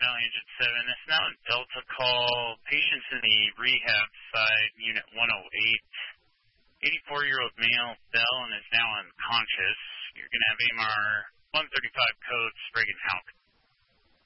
Valley Engine 7. It's now a Delta call. Patients in the rehab side, Unit 108. 84-year-old male fell and is now unconscious. You're going to have AMR 135 code, Sprague and Houck.